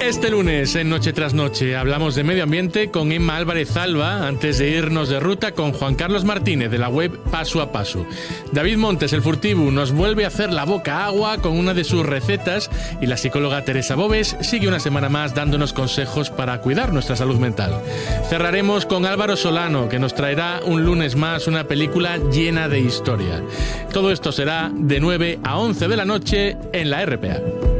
Este lunes, en Noche tras Noche, hablamos de medio ambiente con Emma Álvarez Alba, antes de irnos de ruta con Juan Carlos Martínez, de la web Paso a Paso. David Montes, el furtivo, nos vuelve a hacer la boca agua con una de sus recetas, y la psicóloga Teresa Bobes sigue una semana más dándonos consejos para cuidar nuestra salud mental. Cerraremos con Álvaro Solano, que nos traerá un lunes más una película llena de historia. Todo esto será de 9 a 11 de la noche en la RPA.